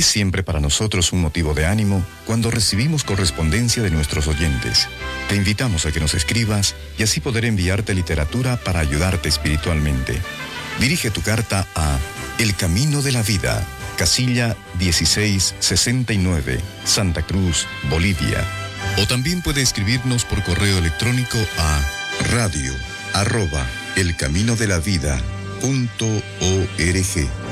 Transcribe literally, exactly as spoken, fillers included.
Es siempre para nosotros un motivo de ánimo cuando recibimos correspondencia de nuestros oyentes. Te invitamos a que nos escribas y así poder enviarte literatura para ayudarte espiritualmente. Dirige tu carta a El Camino de la Vida, casilla dieciséis sesenta y nueve, Santa Cruz, Bolivia. O también puede escribirnos por correo electrónico a radio arroba elcaminodelavida punto org.